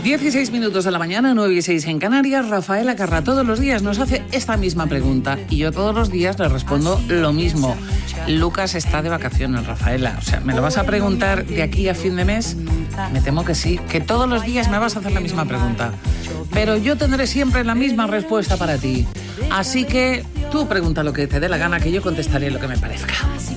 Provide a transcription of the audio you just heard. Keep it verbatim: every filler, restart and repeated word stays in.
dieciséis minutos de la mañana, nueve y seis en Canarias. Rafaela Carrà todos los días nos hace esta misma pregunta y yo todos los días le respondo lo mismo. Lucas está de vacaciones, Rafaela. O sea, ¿me lo vas a preguntar de aquí a fin de mes? Me temo que sí, que todos los días me vas a hacer la misma pregunta. Pero yo tendré siempre la misma respuesta para ti. Así que tú pregunta lo que te dé la gana, que yo contestaré lo que me parezca.